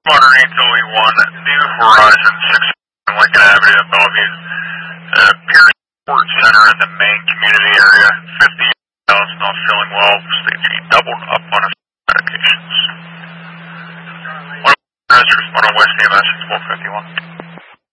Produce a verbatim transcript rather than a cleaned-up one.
Underneath O E one, New Horizon six Lincoln Avenue in Bellevue. Uh, Pierce Sports Center in the main community area. fifty thousand, not feeling well. State fee doubled up on his medications. one oh one West E M S, four fifty-one.